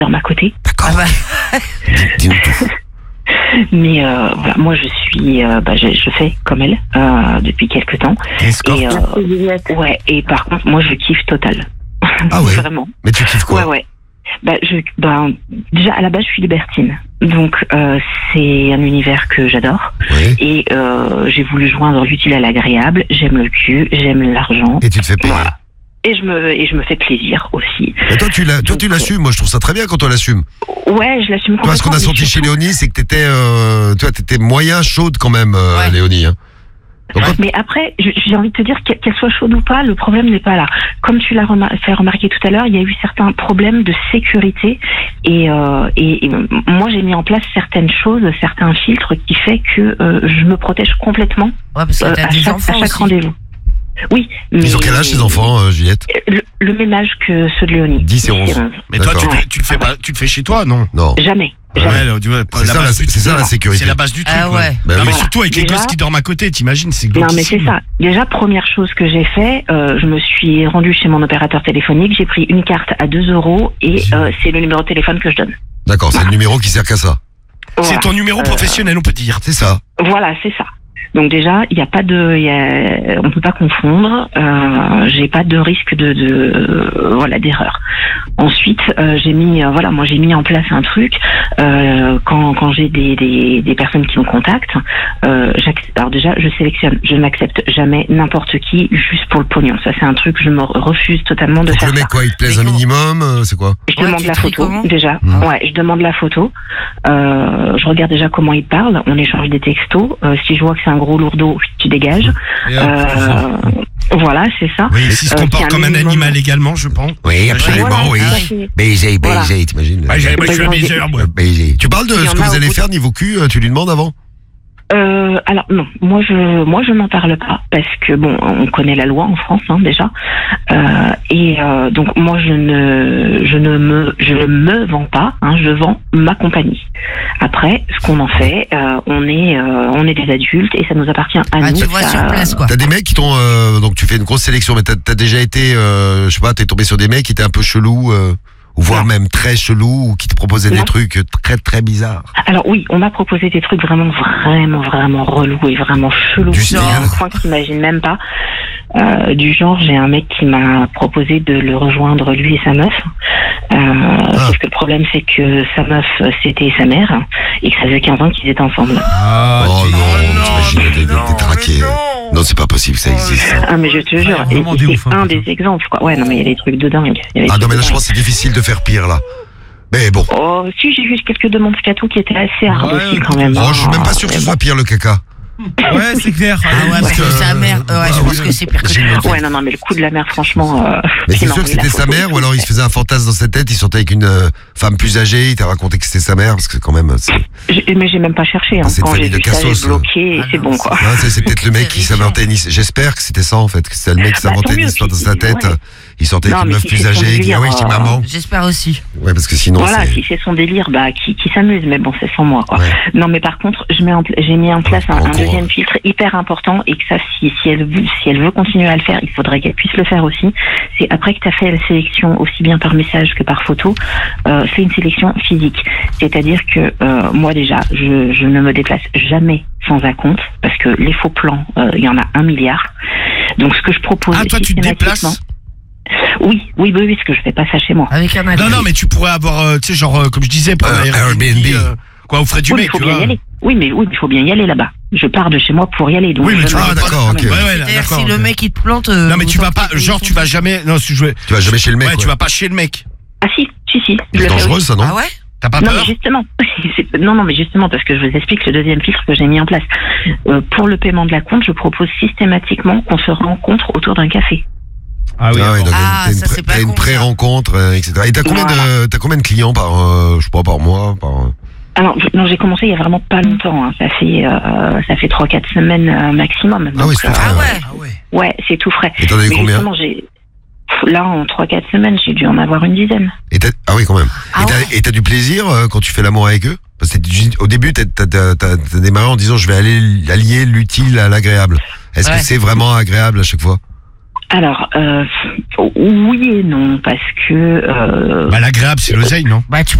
dorment à côté. D'accord. Ah bah. Dis-nous tout. Mais voilà, moi je suis, je fais comme elle depuis quelques temps. Escorte. Et ouais, et par contre, moi je kiffe total. Ah ouais. Vraiment. Mais tu kiffes quoi? Ouais. Déjà à la base je suis libertine, donc c'est un univers que j'adore. Oui. Et j'ai voulu joindre l'utile à l'agréable. J'aime le cul, j'aime l'argent. Et tu te fais payer. Voilà. Et je me fais plaisir aussi. Mais toi tu l'assumes. Moi je trouve ça très bien quand on l'assume. Ouais, je l'assume complètement. Toi, ce qu'on a senti chez Léonie, c'est que t'étais moyen chaude quand même, Ouais. Léonie. Hein. Donc, Mais après, j'ai envie de te dire qu'elle soit chaude ou pas, le problème n'est pas là. Comme tu l'as fait remarquer tout à l'heure, il y a eu certains problèmes de sécurité et moi j'ai mis en place certaines choses, certains filtres qui fait que je me protège complètement Ouais, parce que t'as des enfants à chaque aussi. rendez-vous. Oui, mais ils ont quel âge ces enfants, Juliette? le même âge que ceux de Léonie. 10 et 11. Mais toi, D'accord. tu le fais pas, tu le fais chez toi, non? Non. Jamais. Ouais, là, tu vois, C'est ça la sécurité. C'est la base du truc. Ah ouais. Bah Non, oui. mais surtout avec les Déjà- gosses qui dorment à côté, t'imagines, c'est Non, mais c'est glauquissime. ça. Déjà, première chose que j'ai fait, je me suis rendue chez mon opérateur téléphonique, j'ai pris une carte à 2 € et c'est le numéro de téléphone que je donne. D'accord, c'est le numéro qui sert qu'à ça. C'est Voilà. ton numéro professionnel, on peut dire. C'est ça. Voilà, c'est ça. Donc déjà, il n'y a pas on peut pas confondre. J'ai pas de risque d'erreur. Ensuite, j'ai mis en place un truc. Quand j'ai des personnes qui me contactent, alors déjà, je sélectionne. Je n'accepte jamais n'importe qui juste pour le pognon. Ça, c'est un truc que je me refuse totalement de Donc faire. le mec, ça. quoi, il te plaise un Mais comment- minimum, c'est quoi? Je Ouais, demande tu la tries photo comment déjà. Mmh. Ouais, je demande la photo. Je regarde déjà comment il parle. On échange des textos. Si je vois que c'est un gros lourdeau, tu dégages. Voilà, c'est ça. Oui, Et s'il se qu'il y comporte a un comme un minimum. animal également, je pense. Oui, absolument, Voilà, oui. tout à fait. Baiser, Voilà. t'imagines? Ouais, moi, je suis un Baiser. misère, moi. Baiser. Tu parles de Il y ce en que a vous au allez bout faire niveau cul, tu lui demandes avant? Alors non, moi je m'en parle pas parce que bon, on connaît la loi en France déjà, donc moi je ne me vends pas, je vends ma compagnie. Après, ce qu'on en fait, on est des adultes et ça nous appartient à Ah, nous. tu vois Ça- sur place, quoi. T'as des mecs qui t'ont donc tu fais une grosse sélection, mais t'as déjà été je sais pas, t'es tombé sur des mecs qui étaient un peu chelous ou voire Non. même très chelous ou qui te proposaient des Non. trucs très très bizarres. Alors oui, on m'a proposé des trucs vraiment relous et vraiment chelous. Du style. À un point que tu n'imagines même pas. Du genre, j'ai un mec qui m'a proposé de le rejoindre, lui et sa meuf. Sauf que le problème, c'est que sa meuf, c'était sa mère et que ça faisait 15 ans qu'ils étaient ensemble. Oh non, t'imagines, t'es traqué. Non, c'est pas possible, ça existe. Ah, mais je te jure, et vraiment des c'est ouf, hein, un putain. des exemples, quoi. Ouais, non, mais il y a des trucs de dingue. Il y a des Ah trucs non, mais de là, je dingue. pense que c'est difficile de faire pire, là. Mais bon. Oh, si, j'ai vu quelques demandes scato qui étaient assez hard Ouais, aussi, quand même. Oh, je suis même pas sûr que ce soit pire, le caca. Ouais, c'est clair. Ah ouais, parce que sa mère, ouais, je pense que c'est pire que ça. Ouais, non, mais le coup de la mère, franchement. Mais c'est il m'a sûr que envoyé la c'était sa photo. mère, ou alors il se faisait un fantasme dans sa tête, il sortait avec une femme plus âgée, il t'a raconté que c'était sa mère, parce que quand même, Mais j'ai même pas cherché. Ah, c'est une Quand j'ai famille de vu ça, j'ai cassos, bloqué et c'est bon, quoi. non, c'est peut-être le mec qui C'est s'inventait une histoire. J'espère que c'était ça, en fait, que c'était le mec qui s'inventait tant une mieux, histoire dans puis- sa tête. ouais. Il sortait Non, avec une mais meuf si plus c'est son âgée, il dit, ah oui, délire, c'est maman. J'espère aussi. Ouais, parce que sinon, Voilà, c'est... si c'est son délire, qui s'amuse, mais bon, c'est sans moi, quoi. Ouais. Non, mais par contre, j'ai mis en place Ouais, un encore. deuxième filtre hyper important et que ça, si elle veut continuer à le faire, il faudrait qu'elle puisse le faire aussi. C'est après que tu as fait la sélection aussi bien par message que par photo, fais une sélection physique. C'est-à-dire que moi déjà, je ne me déplace jamais sans acompte parce que les faux plans, il y en a 1 milliard. Donc ce que je propose Ah, toi, tu te systématiquement- déplaces? Oui, parce que je fais pas ça chez moi. Avec un Non, non, mais tu pourrais avoir, tu sais, genre, comme je disais, prendre un Airbnb. Quoi, au frais du Oui, mais mec, il faut tu bien vois. y aller. Oui, mais il faut bien y aller là-bas. Je pars de chez moi pour y aller. Donc Oui, mais je tu me vas Ah, déplace d'accord, quand ok. même. Ouais, C'est-à-dire d'accord. si le mec il te plante. Non, mais tu vas autant pas, qu'il genre, paye tu vas jamais, non, si je veux. Tu vas jamais chez le mec, Ouais, tu ouais. vas pas chez le mec. Ah si. Je C'est le fais dangereux, aussi. ça, non? Ah ouais? T'as pas Non, peur? mais justement. Non, mais justement, parce que je vous explique le deuxième filtre que j'ai mis en place. Pour le paiement de la compte, je propose systématiquement qu'on se rencontre autour d'un café. Ah oui, Ah ouais, donc Ah, t'as ça, c'est pas une con, ça. pré-rencontre, etc. Et t'as combien de clients par, je sais pas, par mois, par... Alors, non, j'ai commencé il y a vraiment pas longtemps. Ça fait 3-4 semaines maximum. Ah oui, Donc, c'est tout frais. Ah ouais. ouais, c'est tout frais. Et t'en as eu Mais combien? justement, là, en 3-4 semaines, j'ai dû en avoir une dizaine. Ah oui, quand même. Ah Et t'as du plaisir quand tu fais l'amour avec eux? Parce que au début, t'as démarré en disant je vais aller allier l'utile à l'agréable. Est-ce Ouais. que c'est vraiment agréable à chaque fois? Alors, oui et non, parce que Bah, l'agréable, c'est l'oseille, non? Bah, tu